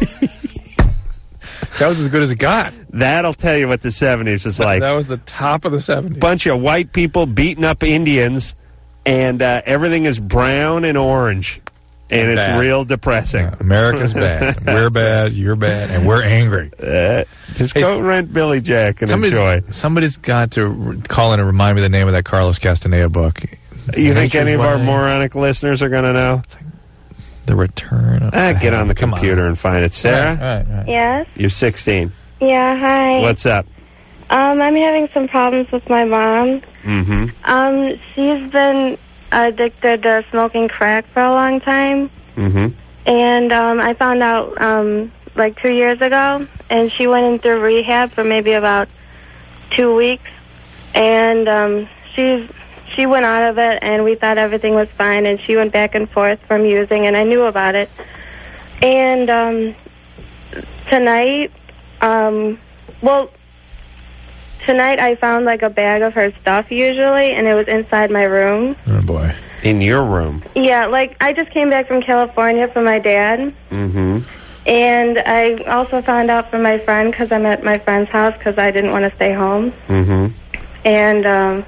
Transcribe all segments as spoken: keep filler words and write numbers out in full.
That was as good as it got. That'll tell you what the seventies was like. That was the top of the seventies. Bunch of white people beating up Indians, and uh, everything is brown and orange. And it's Bad. real depressing. Yeah, America's bad. We're bad, you're bad, and we're angry. Uh, just Hey, go rent Billy Jack and somebody's, enjoy. Somebody's got to r- call in and remind me the name of that Carlos Castaneda book. You think Nature's any of our Way. moronic listeners are going to know? The Return of Ah, the get on the Come computer and find it. Sarah, All right, all right. Yes. you're sixteen. Yeah, hi. What's up? Um, I'm having some problems with my mom. Mm-hmm. Um, she's been addicted to smoking crack for a long time. Mm-hmm. And um, I found out um, like two years ago, and she went into rehab for maybe about two weeks. And um, she's she went out of it, and we thought everything was fine, and she went back and forth from using, and I knew about it. And um, tonight, um, well, tonight I found like a bag of her stuff usually, and it was inside my room. Oh, boy. In your room. Yeah, like I just came back from California for my dad. Mm-hmm. And I also found out from my friend, because I'm at my friend's house because I didn't want to stay home. Mm-hmm. And um,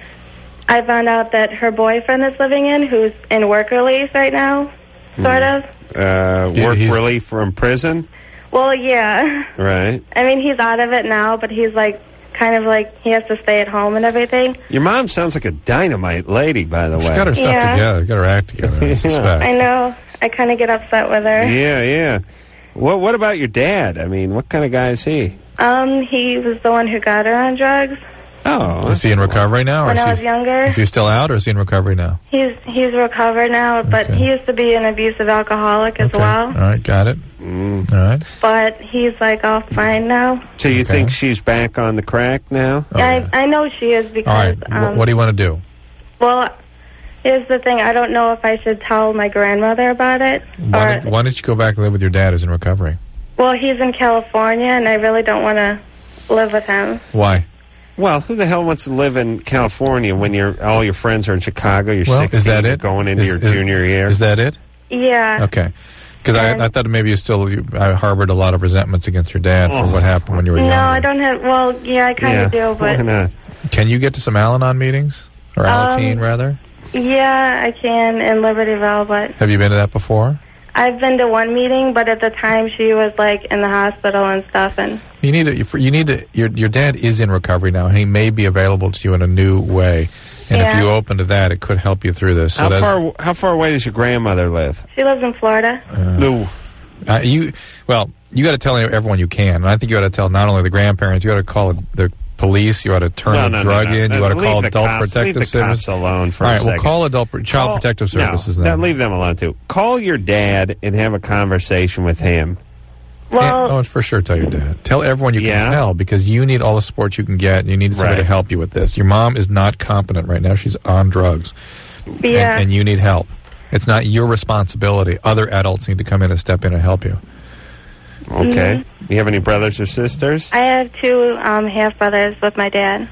I found out that her boyfriend is living in, who's in work release right now, sort of. Uh, Yeah, work he's- relief from prison? Well, yeah. Right. I mean, he's out of it now, but he's like, kind of like, he has to stay at home and everything. Your mom sounds like a dynamite lady, by the She's way. got her stuff Yeah. together. Got her act together, I suspect. I know. I kind of get upset with her. Yeah, yeah. What What about your dad? I mean, what kind of guy is he? Um, he was the one who got her on drugs Oh, Is he in recovery now? Or when is I he, was younger. Is he still out, or is he in recovery now? He's he's recovered now, but Okay. he used to be an abusive alcoholic as Okay. well. All right, got it. Mm. All right. But he's like all fine now. So you Okay. think she's back on the crack now? Oh, yeah. I I know she is All because. right. Um, Wh- what do you want to do? Well, here's the thing. I don't know if I should tell my grandmother about it. Why Or, don't, why don't you go back and live with your dad who's in recovery? well, he's in California, and I really don't want to live with him. Why? Well, who the hell wants to live in California when you're all your friends are in Chicago? You're Well, sixteen. is that you're it? going into Is- your is- junior year. Is that it? Yeah. Okay. Because And- I, I thought maybe you still you, I harbored a lot of resentments against your dad for Oh. what happened when you were No, younger. I don't have. Well, yeah, I kind yeah, of do, why but not? Can you get to some Al-Anon meetings? Or Alateen, Um, rather? yeah, I can in Libertyville. But Have you been to that before? I've been to one meeting, but at the time she was like in the hospital and stuff, and You need to. You need to. Your your dad is in recovery now, and he may be available to you in a new way. And if Yeah. you open to that, it could help you through this. So How that's, far How far away does your grandmother live? she lives in Florida. No. Uh, you well, you got to tell everyone you can, and I think you ought to tell not only the grandparents. You ought to call the police. You ought to turn No, the no, no, drug no, in. no, You ought to leave call the adult cops- protective leave the services. cops alone for All a right, well, second. call adult child Call- protective no, services no, then. leave them alone too. Call your dad and have a conversation with him. Yeah, Well, oh, for sure. Tell your dad. Tell everyone you Yeah. can tell because you need all the support you can get. And you need somebody Right. to help you with this. Your mom is not competent right now. She's on drugs, yeah. and, and you need help. It's not your responsibility. Other adults need to come in and step in and help you. Okay. You have any brothers or sisters? I have two um, half brothers with my dad.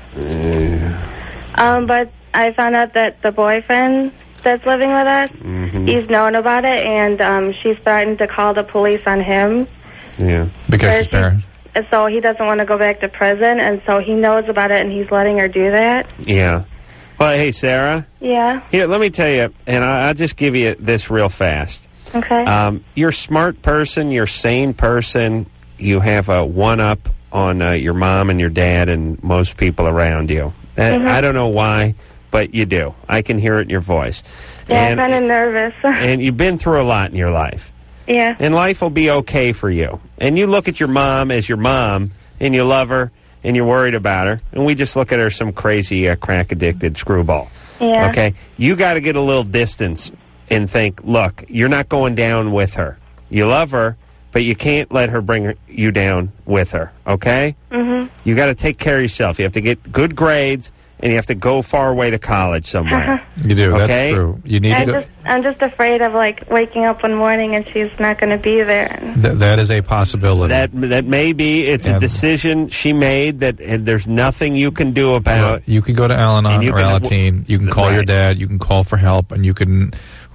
Um, but I found out that the boyfriend that's living with us, Mm-hmm. he's known about it, and um, she's threatened to call the police on him. Yeah. Because Or she's she- parent. And so he doesn't want to go back to prison, and so he knows about it, and he's letting her do that. Yeah. Well, hey, Sarah. Yeah. Here, let me tell you, and I, I'll just give you this real fast. Okay. Um, you're a smart person. You're a sane person. You have a one-up on uh, your mom and your dad and most people around you. Uh, Mhm. I don't know why, but you do. I can hear it in your voice. yeah, and, I'm kind of nervous. and you've been through a lot in your life. yeah. And life will be okay for you. And you look at your mom as your mom, and you love her, and you're worried about her. And we just look at her some crazy uh, crack-addicted screwball. Yeah. Okay? You got to get a little distance and think, look, you're not going down with her. You love her, but you can't let her bring her, you down with her. Okay? Mm-hmm. You got to take care of yourself. You have to get good grades, and you have to go far away to college somewhere. You do. Okay. That's true. You need to I'm go. just, I'm just afraid of, like, waking up one morning and she's not going to be there. Th- that is a possibility. That that may be it's a And- decision she made that and there's nothing you can do about. Look, you can go to Al-Anon And you or can- Alateen. You can call your Right. dad. You can call for help, and you can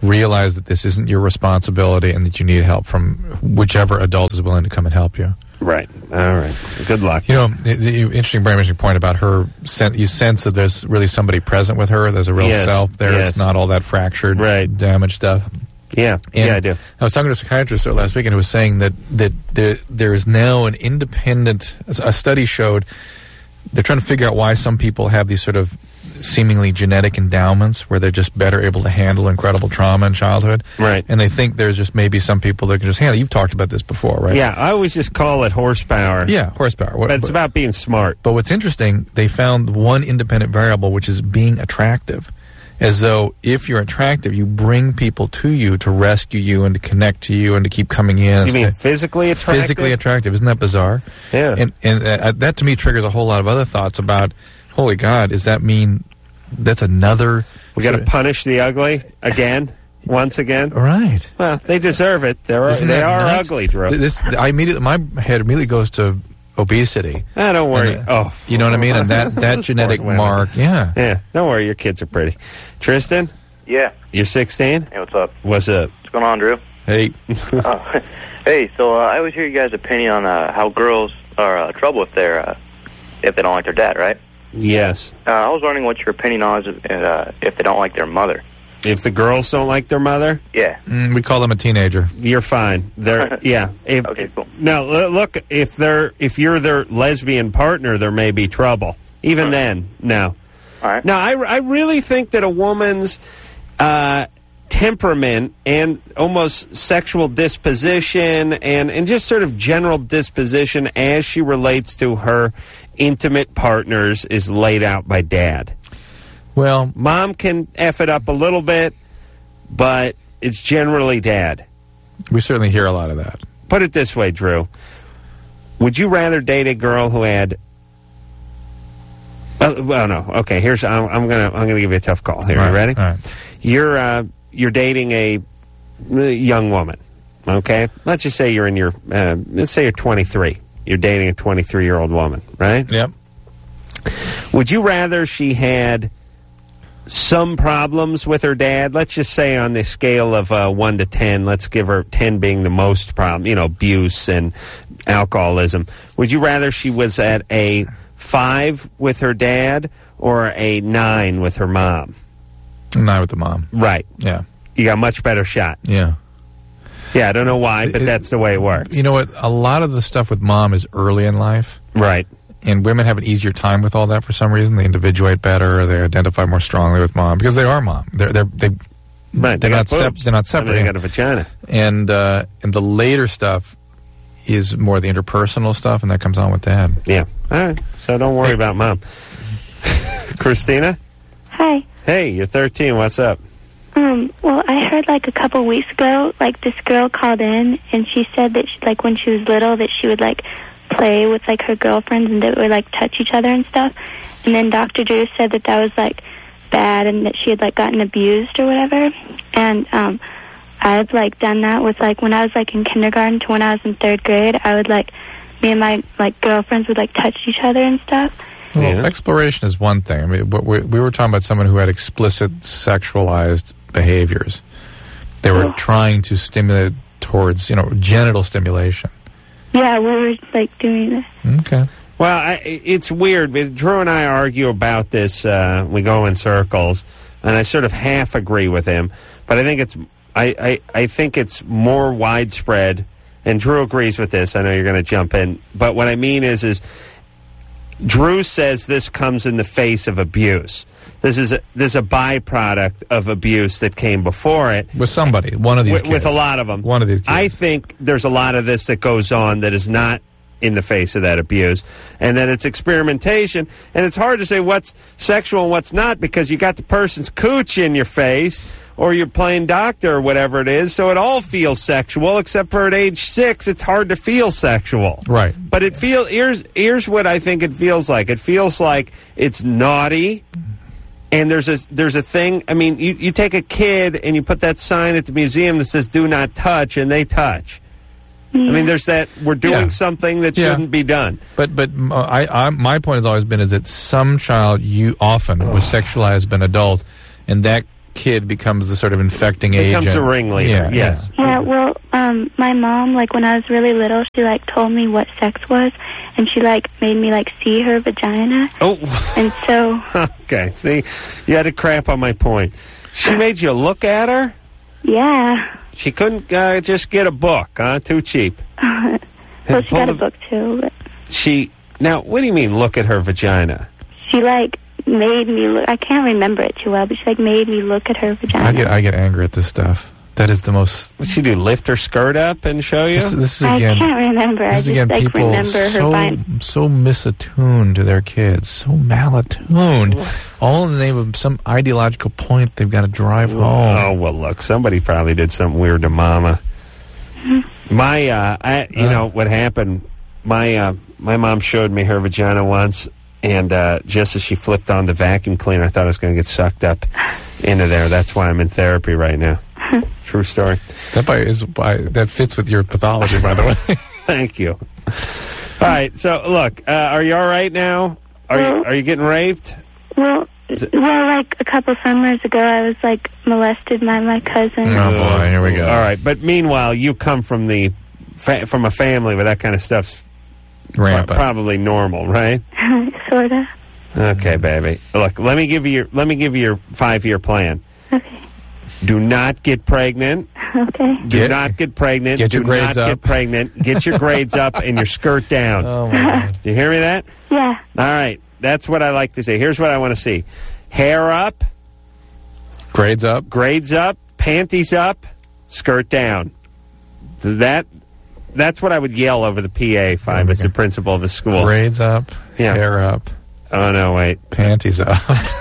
realize that this isn't your responsibility and that you need help from whichever adult is willing to come and help you. Right. All right. Good luck. You know, it, it, interesting, very interesting point about her. Sen- you sense that there's really somebody present with her. There's a real Yes, self there. yes. It's not all that fractured, Right. damaged stuff. Yeah. And yeah, I do. I was talking to a psychiatrist there last weekend who was saying that that there, there is now an independent. A study showed they're trying to figure out why some people have these sort of seemingly genetic endowments where they're just better able to handle incredible trauma in childhood. Right. And they think there's just maybe some people that can just handle it. You've talked about this before, right? Yeah, I always just call it horsepower. Yeah, horsepower. What- But it's but- about being smart. But what's interesting, they found one independent variable, which is being attractive. As though if you're attractive, you bring people to you to rescue you and to connect to you and to keep coming in. You mean physically attractive? Physically attractive. Isn't that bizarre? Yeah. And, and uh, that to me triggers a whole lot of other thoughts about, holy God, does that mean that's another... We got to sort of- punish the ugly again, once again. Right. Well, they deserve it. They're, Isn't they that are nuts? ugly, Drew. This, I immediately, my head immediately goes to obesity. Ah, don't worry. And, uh, oh, you know what I mean? And that, that genetic Poor women. mark, yeah. Yeah, don't worry. Your kids are pretty. Tristan, Yeah. you're sixteen? Hey, what's up? What's up? What's going on, Drew? Hey, uh, hey, so uh, I always hear you guys' opinion on uh, how girls are uh, trouble if they're uh, if they don't like their dad, right? Yes. Uh, I was wondering what your opinion on is uh, if they don't like their mother. If the girls don't like their mother, Yeah. mm, we call them a teenager. you're fine. They're yeah. If, Okay, cool. Now l- look, if they're if you're their lesbian partner, there may be trouble. Even Huh. then, no. All right. Now, I, I really think that a woman's uh, temperament and almost sexual disposition and, and just sort of general disposition as she relates to her intimate partners is laid out by dad. Well, Mom can F it up a little bit, but it's generally dad. we certainly hear a lot of that. Put it this way, Drew. Would you rather date a girl who had... Uh, well, no. Okay, here's... I'm, I'm going to I'm gonna give you a tough call here. All You right, ready? all right. You're, uh, you're dating a uh, young woman, okay? Let's just say you're in your... Uh, let's say you're twenty-three. You're dating a twenty-three-year-old woman, right? Yep. Would you rather she had some problems with her dad? Let's just say on the scale of uh, one to ten, let's give her ten being the most problem, you know, abuse and alcoholism. Would you rather she was at a five with her dad or a nine with her mom? Not with the mom. Right. Yeah. You got a much better shot. Yeah. Yeah, I don't know why, but It- that's the way it works. You know what? A lot of the stuff with mom is early in life. Right. And women have an easier time with all that for some reason. They individuate better. Or they identify more strongly with mom because they are mom. They're they're they Right. they're They not got sep- boobs. they're not I mean, separate. they got a vagina. and uh, and the later stuff is more the interpersonal stuff, and that comes on with dad. Yeah. All right. So don't worry about mom. Christina? Hi. Hey, you're thirteen. What's up? Um, well, I heard like a couple weeks ago, like this girl called in and she said that she, like when she was little that she would like play with like her girlfriends and they would like touch each other and stuff. And then Doctor Drew said that that was like bad and that she had like gotten abused or whatever. And um, I've like done that with like when I was like in kindergarten to when I was in third grade. I would like me and my like girlfriends would like touch each other and stuff. Well, Yeah. exploration is one thing. I mean, but we, we were talking about someone who had explicit sexualized behaviors. They were Oh. trying to stimulate towards, you know, genital stimulation. Yeah, we were like doing that. Okay. Well, I, it's weird. But Drew and I argue about this. Uh, we go in circles, and I sort of half agree with him. But I think it's I, I, I think it's more widespread. And Drew agrees with this. I know you're going to jump in. But what I mean is, is Drew says this comes in the face of abuse. This is a, this is a byproduct of abuse that came before it. With somebody, one of these With, kids. with a lot of them. One of these kids. I think there's a lot of this that goes on that is not in the face of that abuse, and then it's experimentation, and it's hard to say what's sexual and what's not because you got the person's cooch in your face, or you're playing doctor or whatever it is, so it all feels sexual, except for at age six, it's hard to feel sexual. Right. But it feel here's here's what I think it feels like. It feels like it's naughty. And there's a there's a thing. I mean, you, you take a kid and you put that sign at the museum that says "Do not touch," and they touch. I mean, there's that we're doing Yeah. something that Yeah. shouldn't be done. But but uh, I, I my point has always been is that some child you often was sexualized as an adult, and that kid becomes the sort of infecting Becomes agent. a ringleader, Yeah, yes. yeah. Yeah, well, um, my mom, like, when I was really little, she, like, told me what sex was, and she, like, made me, like, see her vagina. Oh, And so, okay. See, you had to crap on my point. She made you look at her? yeah. She couldn't uh, just get a book, huh? Too cheap. Well, Had she pulled got a the- book, too, but She, now, what do you mean, look at her vagina? she, like, made me look. I can't remember it too well, but she, like, made me look at her vagina. I get I get angry at this stuff. That is the most. What'd she do, lift her skirt up and show you? This, this is I again. can't remember. I This just, is again like, people remember her so fine. so misattuned to their kids, so malattuned, all in the name of some ideological point they've got to drive home. Oh, well, look, somebody probably did something weird to Mama. My, uh, I, you Uh. know, what happened, my, uh, my mom showed me her vagina once, and uh, just as she flipped on the vacuum cleaner, I thought I was going to get sucked up into there. That's why I'm in therapy right now. True story. That by is by that fits with your pathology, by the way. Thank you. All right, so look, uh, are you all right now? Are you are you getting raped? Well, it- well, like, a couple summers ago, I was, like, molested by my cousin. Oh, boy, here we go. All right, but meanwhile, you come from the fa- from a family where that kind of stuff's pro- Rampant. probably normal, right? Sort of. Okay, baby. Look, let me give you your let me give you your five year plan. Okay. Do not get pregnant. Okay. Do Get- not get pregnant. get Do your grades not up. get pregnant. Get your grades up and your skirt down. Oh my God. Do you hear me? That? Yeah. All right. That's what I like to see. Here's what I want to see: hair up, Grades up. grades up, panties up, skirt down. That that's what I would yell over the P A if I was the principal of a school. Grades up. Yeah. Hair up. Oh no, wait. Panties up.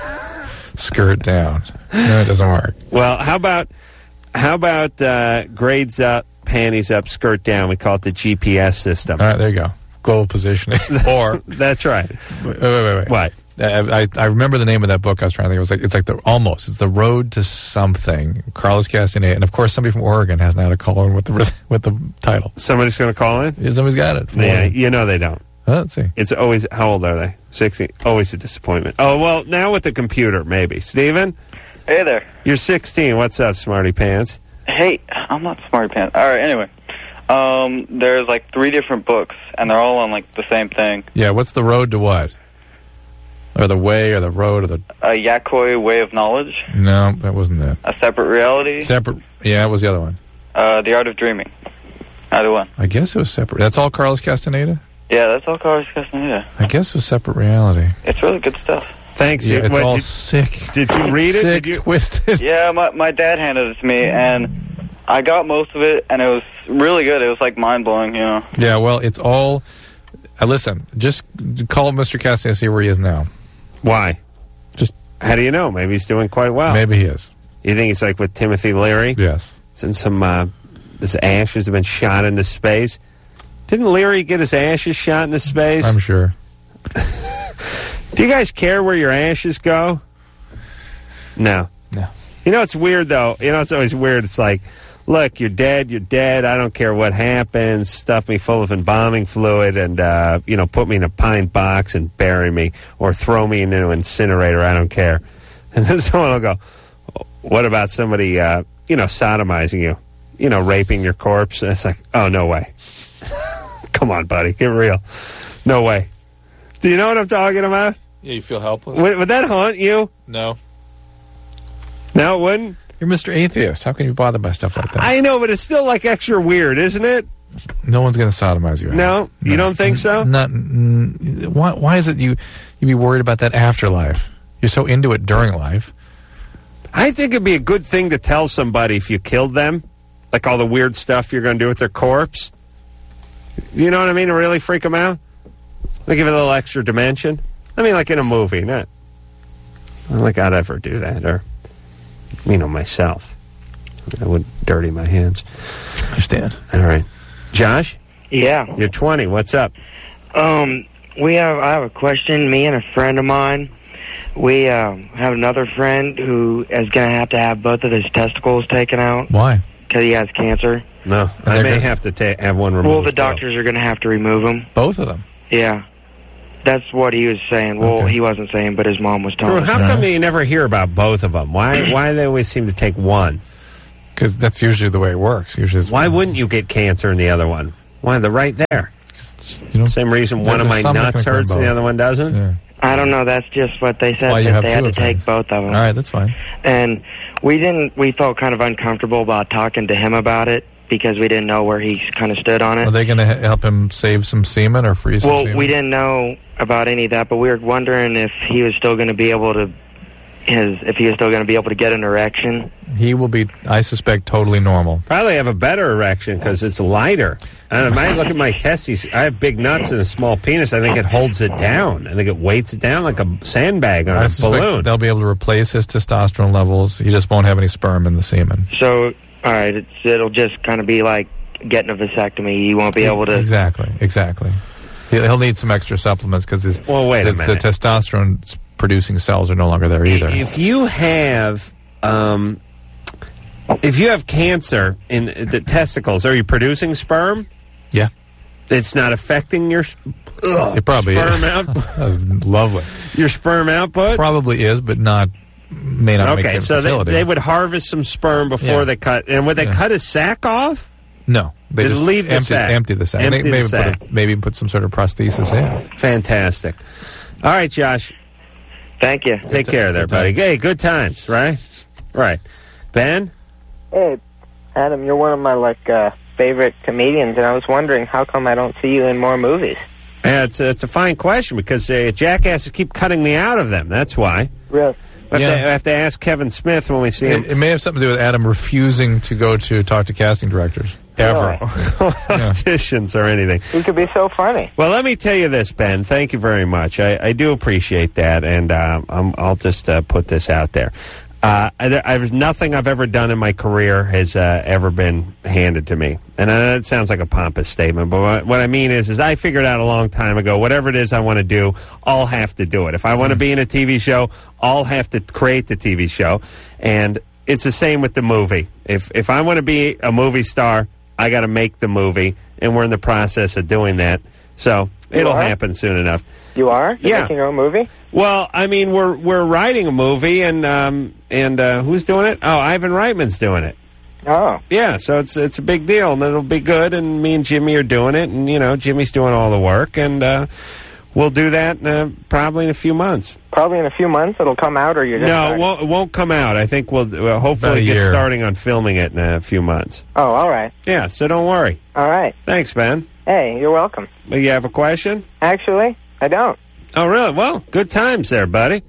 Skirt down. No, it doesn't work. Well, how about how about uh, grades up, panties up, skirt down? We call it the G P S system. All right, there you go. Global positioning. Or That's right. wait, wait, wait, wait. What? I, I, I remember the name of that book. I was trying to think. It was like it's like the almost. It's the Road to Something. Carlos Castaneda, and of course, somebody from Oregon has now to call in with the with the title. Somebody's going to call in? Somebody's got it. Yeah, you know they don't. Uh, let's see. It's always, how old are they? sixteen. Always a disappointment. Oh, well, now with the computer, maybe. Steven, Hey there. you're sixteen. What's up, smarty pants? Hey, I'm not smarty pants. All right, anyway. Um, there's like three different books, and they're all on like the same thing. Yeah, what's the road to what? Or the way, or the road, or the A Yakoi Way of Knowledge, no, that wasn't it. A Separate Reality, Separate. Yeah, it was the other one. uh, The Art of Dreaming. Either one. I guess it was separate. That's all Carlos Castaneda. Yeah, that's all Carlos Castaneda. I guess it was Separate Reality. It's really good stuff. Thanks. Yeah, You- it's what, all did, sick. did you read it? Sick, Did you? twisted. Yeah, my my dad handed it to me, and I got most of it, and it was really good. It was like mind blowing, you know. Yeah, well, it's all. Uh, listen, just call Mister Castaneda, see where he is now. Why? Just How do you know? Maybe he's doing quite well. maybe he is. You think he's like with Timothy Leary? Yes. Since some uh, his ashes have been shot into space. Didn't Leary get his ashes shot into space? I'm sure. Do you guys care where your ashes go? No. No. You know, it's weird, though. You know, it's always weird. It's like, look, you're dead, you're dead. I don't care what happens. Stuff me full of embalming fluid and, uh, you know, put me in a pine box and bury me or throw me into an incinerator. I don't care. And then someone will go, what about somebody, uh, you know, sodomizing you? You know, raping your corpse? And it's like, oh, no way. Come on, buddy. Get real. No way. Do you know what I'm talking about? Yeah, you feel helpless? Would, would that haunt you? No. No, it wouldn't? You're Mister Atheist. How can you be bothered by stuff like that? I know, but it's still like extra weird, isn't it? No one's going to sodomize you. No? You don't think so? Not. Mm, why? Why is it you? You be worried about that afterlife? You're so into it during life. I think it'd be a good thing to tell somebody if you killed them, like all the weird stuff you're going to do with their corpse. You know what I mean? To really freak them out? Like give it a little extra dimension. I mean, like in a movie, not not like I'd ever do that, or you know, myself. I wouldn't dirty my hands. I understand. All right, Josh, Yeah. you're twenty. What's up? Um, we have. I have a question. Me and a friend of mine, we um, have another friend who is going to have to have both of his testicles taken out Why? because he has cancer. No, I they're may good. have to ta- have one removed. Well, the too. doctors are going to have to remove him. Both of them. Yeah. That's what he was saying. Well, Okay. he wasn't saying, but his mom was telling Drew, us. how Yeah. come you never hear about both of them? Why Why do they always seem to take one? Because that's usually the way it works. Usually, it's, Why wouldn't you get cancer in the other one? Why, they're right there. you know? Same reason one There- of my there's something nuts that can occur hurts and the both. other one doesn't? Yeah. I don't know. That's just what they said. Why you That have they two had to of take things. both of them. All right, that's fine. And we didn't. We felt kind of uncomfortable about talking to him about it because we didn't know where he kind of stood on it. Are they going to help him save some semen or freeze some Well, semen? we didn't know about any of that, but we were wondering if he was still going to be able to his if he was still going to be able to get an erection. He will be, I suspect, totally normal. Probably have a better erection because it's lighter. I don't know, I look at my testes. I have big nuts and a small penis. I think it holds it down. I think it weights it down like a sandbag on I a suspect balloon. they'll be able to replace his testosterone levels. He just won't have any sperm in the semen. So, all right, it's, it'll just kind of be like getting a vasectomy. He won't be able to. Exactly, exactly. He'll, he'll need some extra supplements because his Well, wait a the, the minute. testosterone producing cells are no longer there either. If you have, um, if you have cancer in the testicles, are you producing sperm? Yeah, It's not affecting your ugh, it probably sperm is. out, Lovely. your sperm output. Probably is, but not may not make Okay, it so they, fertility. they would harvest some sperm before Yeah. they cut, and would they Yeah. cut his sack off? no, they They'd just leave the empty, sac. empty the sac. Empty They- the maybe, sac. Put a, maybe put some sort of prosthesis in. Fantastic. All right, Josh, Thank you. take ti- care there, good buddy. time. Hey, good times, right? Right. Ben? Hey, Adam, you're one of my like uh, favorite comedians, and I was wondering how come I don't see you in more movies. Yeah, it's a, it's a fine question because uh, jackasses keep cutting me out of them. That's why. Really? I have, Yeah. to, I have to ask Kevin Smith when we see him. It, it may have something to do with Adam refusing to go to talk to casting directors ever. Really? Auditions or anything. You could be so funny. Well, let me tell you this, Ben. Thank you very much. I, I do appreciate that, and uh, I'm, I'll just uh, put this out there. Uh, I, I've, nothing I've ever done in my career has uh, ever been handed to me, and I know it sounds like a pompous statement, but what, what I mean is, is I figured out a long time ago, whatever it is I want to do, I'll have to do it. If I want to be in a T V show, I'll have to create the T V show, and it's the same with the movie. If if I want to be a movie star, I got to make the movie, and we're in the process of doing that. So it'll are? happen soon enough. You are? You're Yeah. making your own movie? Well, I mean, we're we're writing a movie, and um, and uh, who's doing it? Oh, Ivan Reitman's doing it. Oh. Yeah, so it's it's a big deal, and it'll be good. And me and Jimmy are doing it, and you know, Jimmy's doing all the work, and uh, we'll do that uh, probably in a few months. Probably in a few months it'll come out, or you're just No, it starting? won't, it won't come out. I think we'll, we'll About a hopefully get year. starting on filming it in a few months. Oh, all right. Yeah, so don't worry. All right. Thanks, Ben. Hey, you're welcome. You have a question? Actually, I don't. Oh, really? Well, good times there, buddy.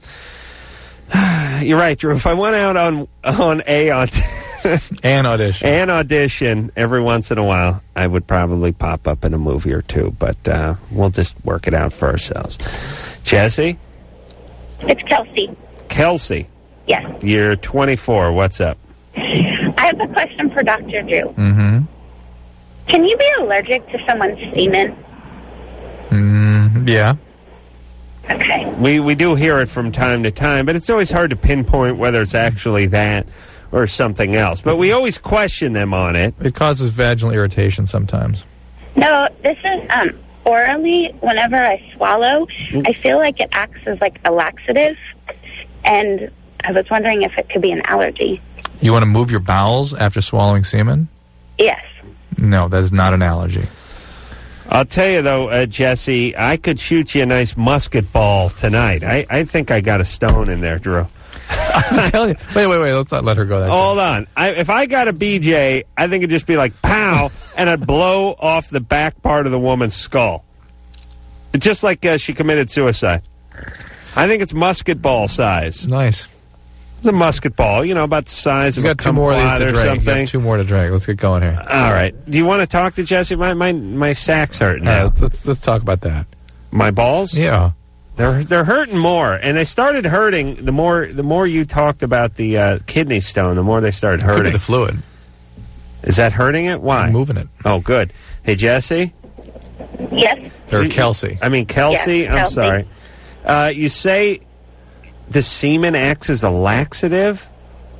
You're right, Drew. If I went out on on a on And audition. an audition every once in a while, I would probably pop up in a movie or two. But uh, we'll just work it out for ourselves. Jesse, It's Kelsey. Kelsey, Yes. you're twenty-four. What's up? I have a question for Doctor Drew. Mm-hmm. Can you be allergic to someone's semen? Mm, yeah. Okay. We we do hear it from time to time, but it's always hard to pinpoint whether it's actually that or something else. But we always question them on it. It causes vaginal irritation sometimes. No, this is um orally. Whenever I swallow, I feel like it acts as like a laxative, and I was wondering if it could be an allergy. You want to move your bowels after swallowing semen? Yes. No, that is not an allergy. I'll tell you, though, uh, Jesse, I could shoot you a nice musket ball tonight. I, I think I got a stone in there, Drew. I'm telling you. Wait, wait, wait. Let's not let her go that Hold on. I, if I got a B J, I think it'd just be like, pow, and I'd blow off the back part of the woman's skull. It's just like uh, she committed suicide. I think it's musket ball size. Nice. It's a musket ball, you know, about the size You of a got two more of these kumquat to or drink. You something. got two more to drink. Let's get going here. All right. Do you want to talk to Jesse? My my, my sack's hurting All now. right, let's, let's talk about that. My balls? Yeah. They're they're hurting more, and they started hurting the more the more you talked about the uh, kidney stone, the more they started Could be hurting. the fluid. Is that hurting it? Why? I'm moving it. Oh, good. Hey, Jesse. Yes. Or You- Kelsey. I mean Kelsey. Yes, I'm Kelsey. sorry. Uh, you say the semen acts as a laxative?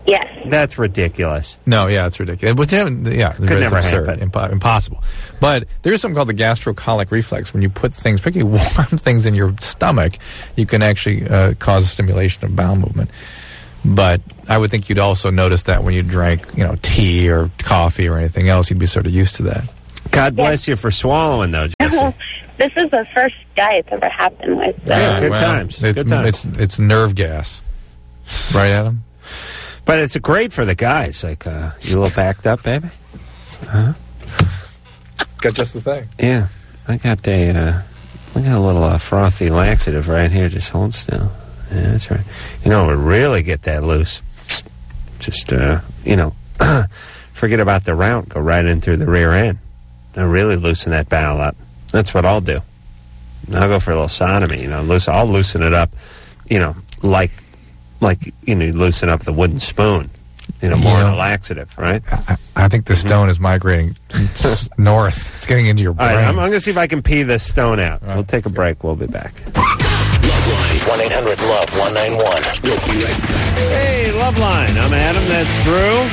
Yes. That's ridiculous. No, yeah, it's ridiculous. But then, yeah, Could it's never absurd, happen. impo- impossible. But there is something called the gastrocolic reflex. When you put things, particularly warm things in your stomach, you can actually uh, cause stimulation of bowel movement. But I would think you'd also notice that when you drank, you know, tea or coffee or anything else, you'd be sort of used to that. God bless you for swallowing, though, Jesse. This is the first guy it's ever happened with. So. Yeah, good well, times. It's, Good times. It's, it's nerve gas. Right, Adam? But it's great for the guys. Like, uh, you a little backed up, baby? Huh? Got just the thing. Yeah. I got a, uh, I got a little uh, frothy laxative right here. Just hold still. Yeah, that's right. You know, we really get that loose. Just, uh, you know, forget about the route. Go right in through the rear end. I'll really loosen that bowel up. That's what I'll do. I'll go for a little sodomy. You know, loosen, I'll loosen it up, you know, like, like, you know, loosen up the wooden spoon. You know, more You know, of a laxative, right? I, I think the stone is migrating s- north. It's getting into your All brain. right, I'm, I'm going to see if I can pee this stone out. We'll take a break. We'll be back. Loveline, one eight hundred love one nine one. We'll be right back. Hey, Loveline. I'm Adam. That's Drew.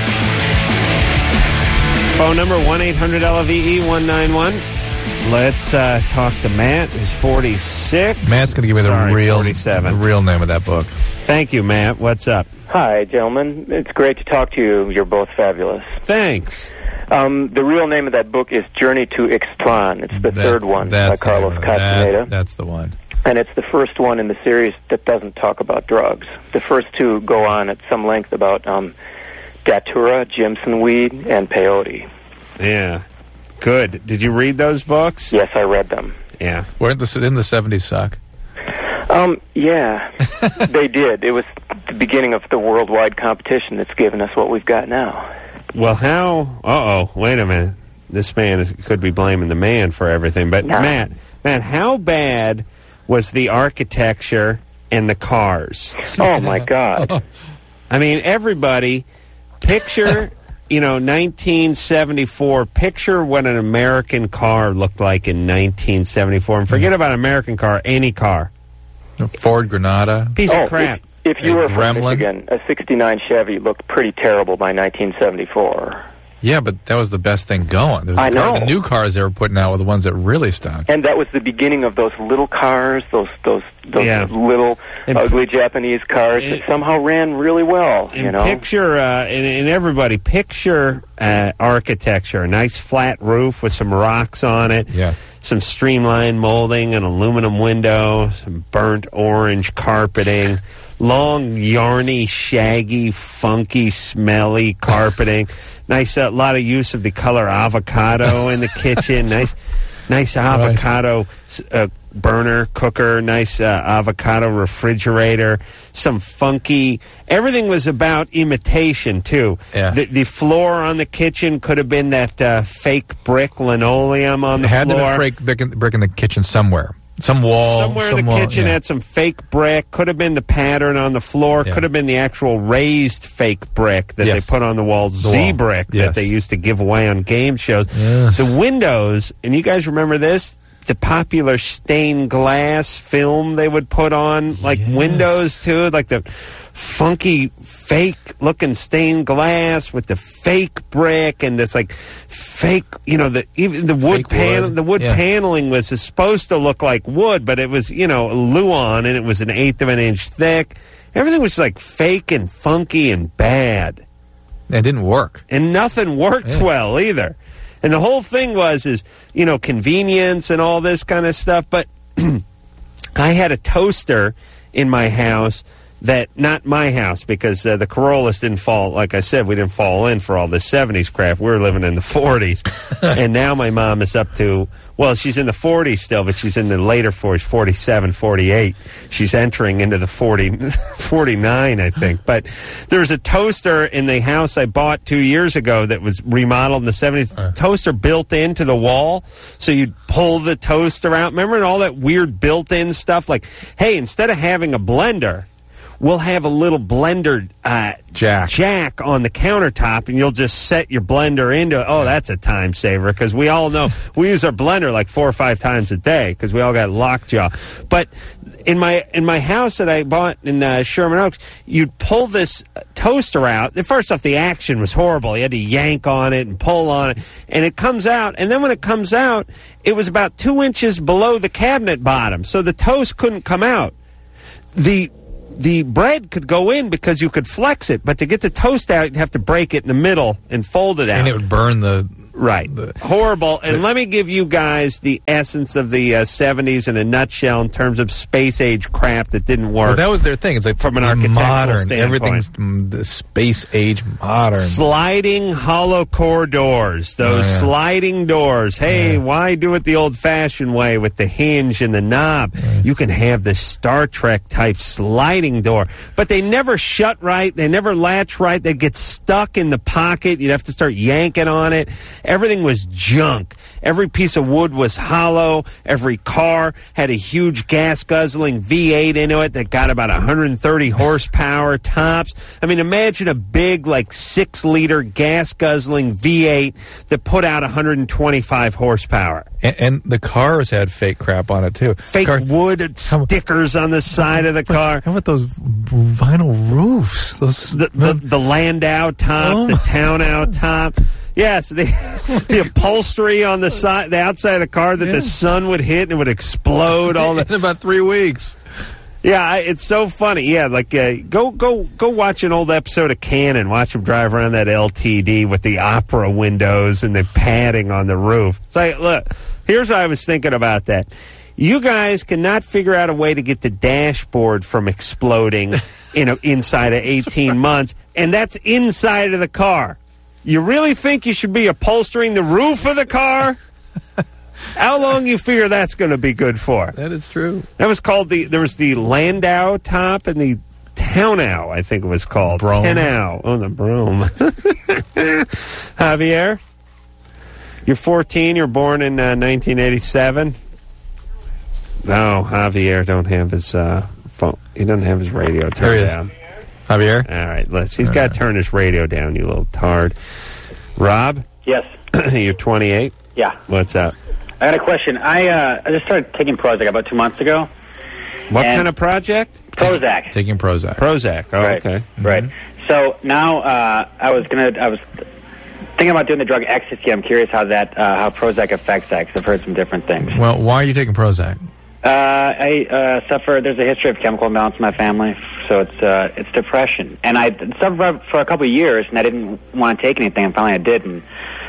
Phone number one eight hundred L V E one nine one. Let's uh, talk to Matt, who's forty-six. Matt's going to give me the Sorry, real, the forty-seven. real name of that book. Thank you, Matt. What's up? Hi, gentlemen. It's great to talk to you. You're both fabulous. Thanks. Um, the real name of that book is Journey to Ixtlan. It's the That- third one by that's Carlos the- Castaneda. That's, that's the one. And it's the first one in the series that doesn't talk about drugs. The first two go on at some length about um, Datura, Jimson weed, and peyote. Yeah. Good. Did you read those books? Yes, I read them. Yeah. Weren't the, didn't the seventies suck? Um, yeah, they did. It was the beginning of the worldwide competition that's given us what we've got now. Well, how... Uh-oh. Wait a minute. This man is, could be blaming the man for everything. But, No. Matt, Matt, how bad was the architecture and the cars? Oh, my God. I mean, everybody, picture, you know, nineteen seventy-four, picture what an American car looked like in nineteen seventy-four. And forget about American car, any car. Ford Granada. Piece oh, of crap. If, if you A were from Gremlin? Michigan, a sixty-nine Chevy looked pretty terrible by nineteen seventy-four. Yeah, but that was the best thing going. There was I the, car, know. the new cars they were putting out were the ones that really stunk. And that was the beginning of those little cars, those those those Yeah. little And- ugly Japanese cars And- that somehow ran really well, And you know. picture, uh, and, and everybody, picture uh, architecture. A nice flat roof with some rocks on it. Yeah. Some streamlined molding, an aluminum window, some burnt orange carpeting, long, yarny, shaggy, funky, smelly carpeting. Nice, a uh, lot of use of the color avocado in the kitchen. Nice, nice avocado uh, burner, cooker. Nice uh, avocado refrigerator. Some funky. Everything was about imitation too. Yeah. The, the floor on the kitchen could have been that uh, fake brick linoleum on the It had floor. to be brick, brick, in, brick in the kitchen somewhere. Some wall. Somewhere in some the wall, kitchen yeah. had some fake brick. Could have been the pattern on the floor. Yeah. Could have been the actual raised fake brick that Yes. they put on the wall. The Z wall. brick that Yes. they used to give away on game shows. Yes. The windows, and you guys remember this? The popular stained glass film they would put on, like Yes. windows too, like the funky fake looking stained glass with the fake brick and this like fake, you know, the even the wood Fake panel, wood. the wood Yeah. paneling was supposed to look like wood, but it was, you know, Luan, and it was an eighth of an inch thick. Everything was like fake and funky and bad, It didn't work. and nothing worked Yeah. well either. And the whole thing was, is, you know, convenience and all this kind of stuff. But I had a toaster in my house that, not my house, because uh, the Corollas didn't fall, like I said, we didn't fall in for all this seventies crap. We were living in the forties. And now my mom is up to, well, she's in the forties still, but she's in the later forties, forty-seven, forty-eight. She's entering into the forty, forty-nine, I think. But there's a toaster in the house I bought two years ago that was remodeled in the seventies. Uh. Toaster built into the wall, so you'd pull the toaster out. Remember all that weird built-in stuff? Like, hey, instead of having a blender, will have a little blender uh, jack jack on the countertop, and you'll just set your blender into it. Oh, that's a time saver, because we all know we use our blender like four or five times a day because we all got lockjaw. But in my in my house that I bought in uh, Sherman Oaks, you'd pull this toaster out. First off, the action was horrible. You had to yank on it and pull on it, and it comes out. And then when it comes out, it was about two inches below the cabinet bottom, so the toast couldn't come out. The the bread could go in because you could flex it, but to get the toast out, you'd have to break it in the middle and fold it out. And it would burn the... Right. The, Horrible. And let me give you guys the essence of the uh, seventies in a nutshell in terms of space-age crap that didn't work. Well, that was their thing. It's like from an architectural modern. standpoint. Everything's mm, the space-age modern. Sliding hollow core doors. Those Oh, yeah. sliding doors. Hey, Yeah. why do it the old-fashioned way with the hinge and the knob? Right. You can have the Star Trek-type sliding door. But they never shut right. They never latch right. They'd get stuck in the pocket. You'd have to start yanking on it. Everything was junk. Every piece of wood was hollow. Every car had a huge gas-guzzling V eight into it that got about one hundred thirty horsepower tops. I mean, imagine a big, like, six-liter gas-guzzling V eight that put out one hundred twenty-five horsepower. And, and the cars had fake crap on it, too. Fake Car- wood stickers on the side of the car. How about those vinyl roofs? Those The, the, the Landau top, Oh the my Townau top. Yes, the, the upholstery on the side, the outside of the car that Yeah. the sun would hit and it would explode. All in the about three weeks. yeah, I- it's so funny. Yeah, like uh, go go go watch an old episode of Cannon. Watch them drive around that L T D with the opera windows and the padding on the roof. It's like, look, here's what I was thinking about that. You guys cannot figure out a way to get the dashboard from exploding in a, inside of eighteen months, and that's inside of the car. You really think you should be upholstering the roof of the car? How long you figure that's going to be good for? That is true. That was called the, there was the Landau top and the Townau, I think it was called. Brome. Townau. Oh, the Brome. Javier? You're fourteen, you're born in uh, nineteen eighty-seven. No, Javier don't have his uh, phone. He doesn't have his radio There turned he is. down. Javier? All right, let's. He's got to turn his radio down, you little tard. Rob, Yes. you're twenty-eight. Yeah. What's up? I got a question. I uh, I just started taking Prozac about two months ago. What And- kind of project? Prozac. Taking Prozac. Prozac. Oh, Right. okay. Right. So now uh, I was gonna I was thinking about doing the drug ecstasy. I'm curious how that uh, how Prozac affects that, 'cause I've heard some different things. Well, why are you taking Prozac? Uh, I uh, suffer. There's a history of chemical imbalance in my family, so it's uh, it's depression, and I suffered for a couple of years, and I didn't want to take anything, and finally I did, and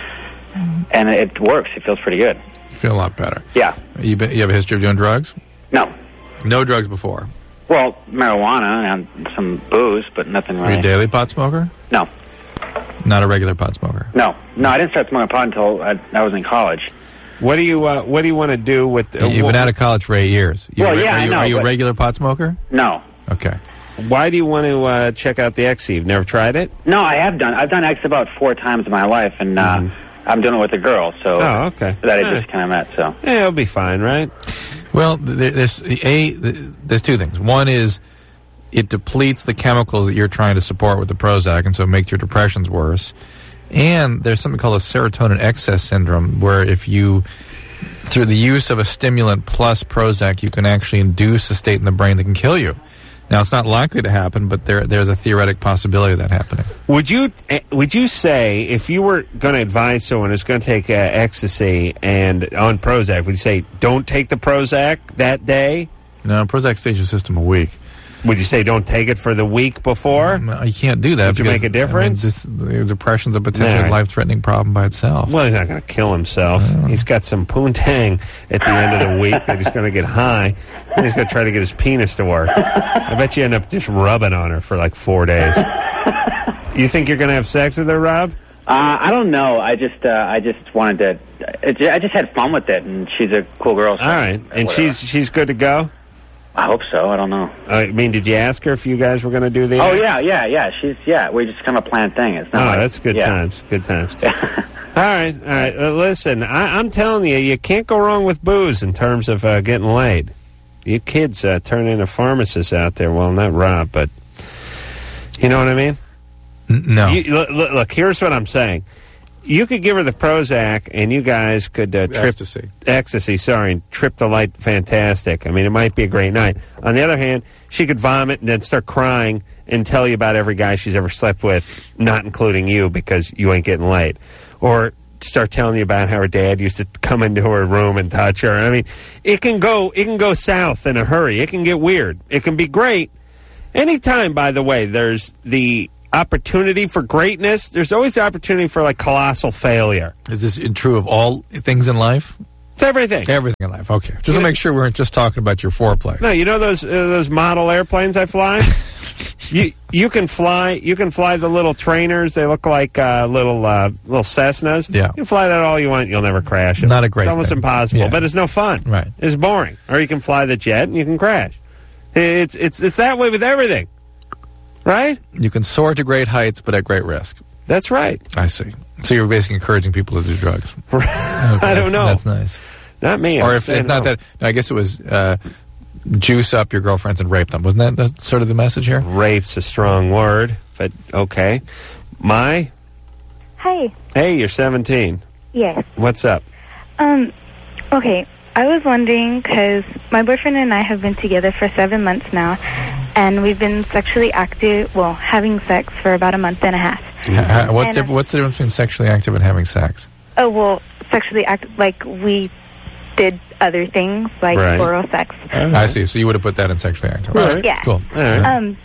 and it works. It feels pretty good. You feel a lot better. Yeah. You, been, you have a history of doing drugs? No. No drugs before. Well, marijuana and some booze, but nothing Are you really. a daily pot smoker? No. Not a regular pot smoker. No. No, I didn't start smoking pot until I, I was in college. What do you uh, What do you want to do with? Uh, You've been out of college for eight years. You, Well, yeah, are I you, know, Are you a but- regular pot smoker? No. Okay. Why do you want to uh, check out the X? You've never tried it? No, I have done. I've done X about four times in my life, and uh, I'm doing it with a girl. So Oh, okay. that I All just kind of met. So Yeah, it'll be fine, right? Well, th- there's a there's two things. One is it depletes the chemicals that you're trying to support with the Prozac, and so it makes your depressions worse. And there's something called a serotonin excess syndrome, where if you, through the use of a stimulant plus Prozac, you can actually induce a state in the brain that can kill you. Now, it's not likely to happen, but there there's a theoretic possibility of that happening. Would you eh, Would you say if you were going to advise someone who's going to take uh, ecstasy and on Prozac, would you say don't take the Prozac that day? No, Prozac stays your system a week. Would you say don't take it for the week before? No, you can't do that. Would you because, make a difference? I mean, this, the depression's a potentially All right. life-threatening problem by itself. Well, he's not going to kill himself. He's got some poontang at the end of the week that he's going to get high. And he's going to try to get his penis to work. I bet you end up just rubbing on her for like four days. You think you're going to have sex with her, Rob? uh, I don't know. I just uh, I just wanted to. It, I just had fun with it, and she's a cool girl. So All right. And she's she's good to go? I hope so. I don't know. Uh, I mean, did you ask her if you guys were going to do the Oh act? yeah, yeah, yeah. She's yeah. We just kind of a planned thing. It's Oh, not. like, that's good yeah. times. Good times. All right, all right. Uh, listen, I, I'm telling you, you can't go wrong with booze in terms of uh, getting laid. You kids uh, turn into pharmacists out there. Well, not Rob, but You know what I mean? N- no. You, look, look, here's what I'm saying. You could give her the Prozac, and you guys could uh, trip Ecstasy. Ecstasy, sorry, and trip the light. Fantastic. I mean, it might be a great night. On the other hand, she could vomit and then start crying and tell you about every guy she's ever slept with, not including you, because you ain't getting laid, or start telling you about how her dad used to come into her room and touch her. I mean, it can go, it can go south in a hurry. It can get weird. It can be great. Anytime, by the way, there's the opportunity for greatness, there's always the opportunity for like colossal failure. Is this true of all things in life? It's everything. Everything in life. Okay. Just You to know- make sure we weren't just talking about your foreplay. No, you know those uh, those model airplanes I fly? you you can fly you can fly the little trainers. They look like uh, little uh, little Cessnas. Yeah. You can fly that all you want. You'll never crash it. Not a great It's almost thing. impossible, Yeah. but it's no fun. Right. It's boring. Or you can fly the jet and you can crash. It's it's it's that way with everything. Right? You can soar to great heights, but at great risk. That's right. I see. So you're basically encouraging people to do drugs. Okay. I don't know. That's nice. Not me. Or I'm if, saying if not no. that, no, I guess it was uh, juice up your girlfriends and rape them. Wasn't that that's sort of the message here? Rape's a strong word, but okay. My, Hi. hey, you're seventeen. Yes. What's up? Um, okay. I was wondering because my boyfriend and I have been together for seven months now, and we've been sexually active, well, having sex for about a month and a half. Ha- what And, diff- uh, what's the difference between sexually active and having sex? Oh, well, sexually active, like we did other things, like Right. oral sex. I see. So you would have put that in sexually active. Right. All right. Yeah. Cool. Um,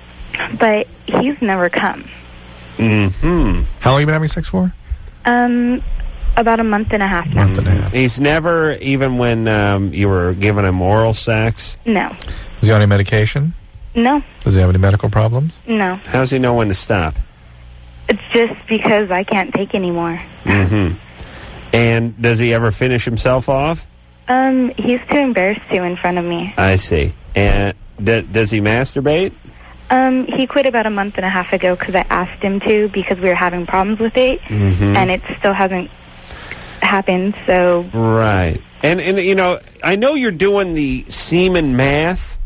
but he's never come. Mm-hmm. How long have you been having sex for? Um, about a month and a half now. Month and a half. He's never, even when um, you were giving him oral sex. No. Is he on any medication? No. Does he have any medical problems? No. How does he know when to stop? It's just because I can't take anymore. Mm-hmm. And does he ever finish himself off? Um, he's too embarrassed to in front of me. I see. And d- does he masturbate? Um, he quit about a month and a half ago because I asked him to because we were having problems with it, Mhm. and it still hasn't happened. So Right. And, and, you know, I know you're doing the semen math,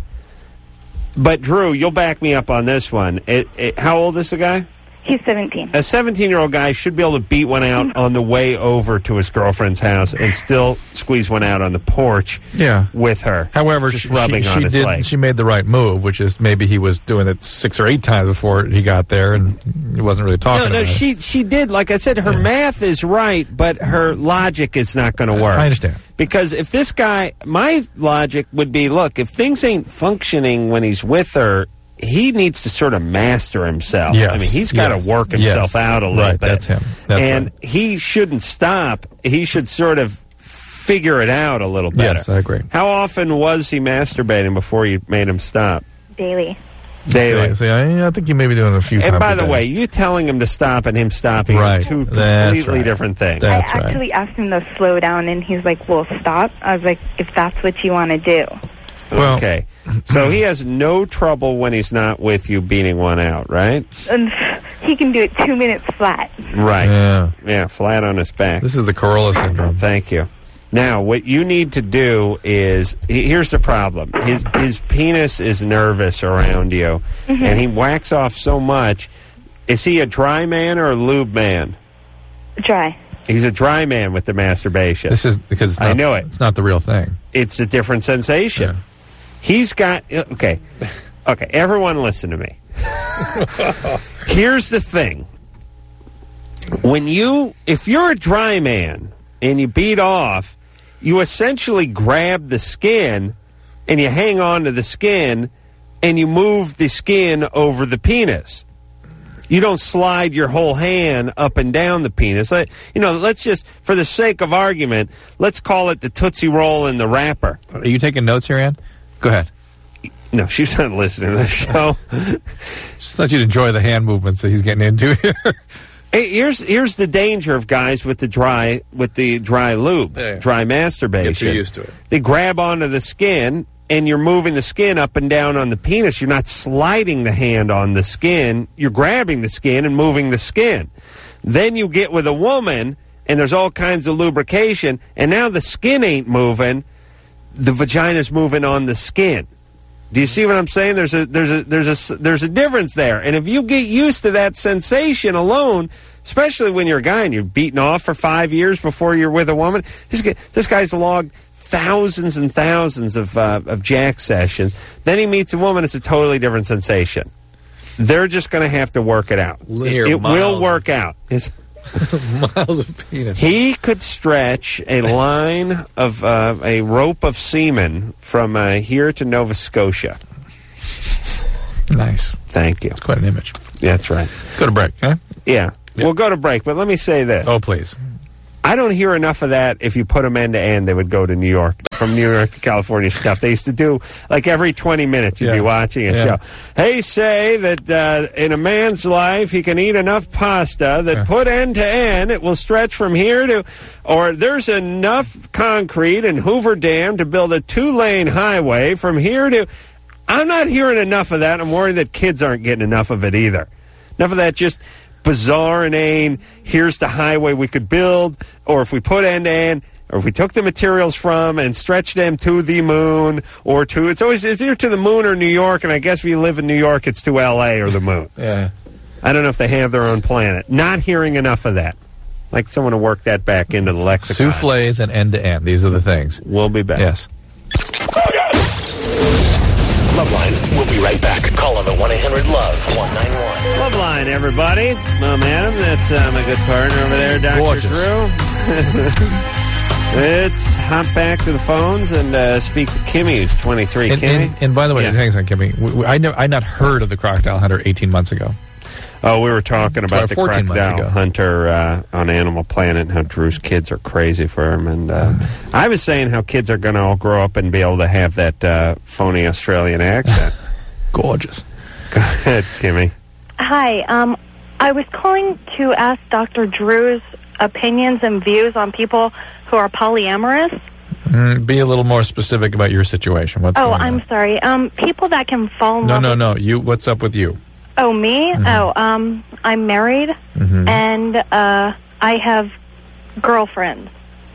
but, Drew, you'll back me up on this one. It, it, how old is the guy? he's seventeen. A seventeen-year-old guy should be able to beat one out on the way over to his girlfriend's house and still squeeze one out on the porch Yeah. with her. However, just she, rubbing she, on she his did. leg. She made the right move, which is maybe he was doing it six or eight times before he got there, and he wasn't really talking No, no, about it. she she did. Like I said, her math is right, but her logic is not going to work. I understand. Because if this guy, my logic would be, look, if things ain't functioning when he's with her, he needs to sort of master himself. Yes, I mean, he's got to yes, work himself yes. out a little Right, bit. that's him. That's and right. he shouldn't stop. He should sort of figure it out a little better. Yes, I agree. How often was he masturbating before you made him stop? Daily. Daily. See, I, I think you may be doing it a few times. And by a the day. way, you telling him to stop and him stopping Right. are two That's completely right. different things. I actually asked him to slow down, and he's like, "Well, stop." I was like, "If that's what you want to do." Okay. So he has no trouble when he's not with you beating one out, right? And he can do it two minutes flat. Right. Yeah. Yeah, flat on his back. This is the Corolla syndrome. Thank you. Now, what you need to do is he- here's the problem. His his penis is nervous around you, Mhm. and he whacks off so much. Is he a dry man or a lube man? Dry. He's a dry man with the masturbation. This is because it's I not, know it. It's not the real thing. It's a different sensation. He's got okay, okay. Everyone, listen to me. Here's the thing: when you, if you're a dry man and you beat off, you essentially grab the skin and you hang on to the skin and you move the skin over the penis. You don't slide your whole hand up and down the penis. Let, you know, let's just, for the sake of argument, let's call it the Tootsie Roll and the wrapper. Are you taking notes here, Ann? Go ahead. No, she's not listening to the show. Just thought you'd enjoy the hand movements that he's getting into here. Hey, here's here's the danger of guys with the dry with the dry lube, Yeah, yeah. dry masturbation. Get too used to it. They grab onto the skin, and you're moving the skin up and down on the penis. You're not sliding the hand on the skin. You're grabbing the skin and moving the skin. Then you get with a woman, and there's all kinds of lubrication, and now the skin ain't moving. The vagina's moving on the skin. Do you see what I'm saying? There's a there's a there's a there's a difference there. And if you get used to that sensation alone, especially when you're a guy and you're beaten off for five years before you're with a woman, this guy, this guy's logged thousands and thousands of uh, of jack sessions. Then he meets a woman; it's a totally different sensation. They're just going to have to work it out. Linear it miles. will work out. It's miles of penis. He could stretch a line of uh, a rope of semen from uh, here to Nova Scotia. Nice. Thank you. It's quite an image. Yeah, that's right. Let's go to break, huh? Yeah. yeah. We'll go to break, but let me say this. Oh, please. I don't hear enough of that. If you put them end to end, they would go to New York, from New York to California stuff. They used to do, like, every twenty minutes you'd Yeah. be watching a Yeah. show. They say that uh, in a man's life, he can eat enough pasta that Yeah. put end to end, it will stretch from here to, or there's enough concrete in Hoover Dam to build a two-lane highway from here to... I'm not hearing enough of that. I'm worried that kids aren't getting enough of it either. Enough of that just... bizarre inane, here's the highway we could build, or if we put end to end, or if we took the materials from and stretched them to the moon, or to, it's always, it's either to the moon or New York, and I guess if you live in New York, it's to L A or the moon. Yeah. I don't know if they have their own planet. Not hearing enough of that. Like someone to work that back into the lexicon. Souffles and end-to-end. These are the things. We'll be back. Yes. Loveline, we'll be right back. Call on the one eight hundred love one nine one. Loveline, everybody. Mom Adam, that's uh, my good partner over there, Doctor Gorgeous. Drew. Let's hop back to the phones and uh, speak to Kimmy, who's twenty-three. And, Kimmy? and, and by the way, Yeah. hang on, Kimmy. We, we, I know I not heard of the crocodile hunter eighteen months ago. Oh, we were talking about Or the fourteen months crocodile ago. hunter uh, on Animal Planet and how Drew's kids are crazy for him. And uh, I was saying how kids are going to all grow up and be able to have that uh, phony Australian accent. Gorgeous. Go ahead, Kimmy. Hi. Um, I was calling to ask Doctor Drew's opinions and views on people who are polyamorous. Mm, be a little more specific about your situation. What's Oh, going I'm on? sorry. Um, people that can fall in No, love no, with... no. You. What's up with you? Oh, me? Mhm. Oh, um, I'm married, Mhm. and uh, I have girlfriends.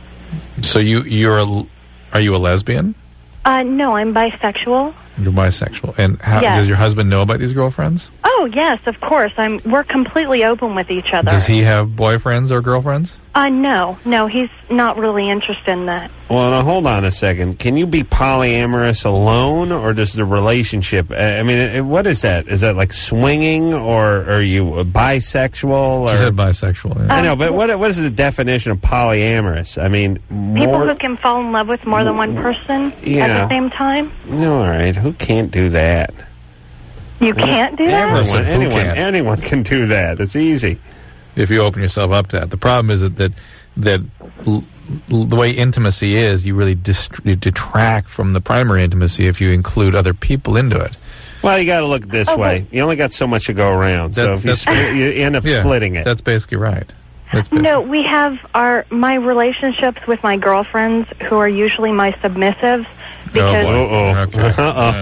So you you're a, are you a lesbian? Uh, no, I'm bisexual. You're bisexual. And how, Yes. does your husband know about these girlfriends? Oh, yes, of course. I'm. We're completely open with each other. Does he have boyfriends or girlfriends? Uh, no, no, he's not really interested in that. Well, now hold on a second. Can you be polyamorous alone, or does the relationship? uh, I mean, uh, what is that? Is that like swinging, or are you uh, bisexual? Or? She said bisexual. Yeah. I know, but what what is the definition of polyamorous? I mean, People more. who can fall in love with more than one person at Yeah. the same time. No, all right. Who can't do that? You can't do that? Everyone, Listen, who anyone, can't? anyone can do that. It's easy. If you open yourself up to that, the problem is that that that l- l- the way intimacy is, you really dist- you detract from the primary intimacy if you include other people into it. Well, you got to look this Oh, way. You only got so much to go around, so That- if you, that's split, basically- you end up Yeah, splitting it. That's basically right. That's basically, No, we have our my relationships with my girlfriends, who are usually my submissives, because Uh-oh. Okay.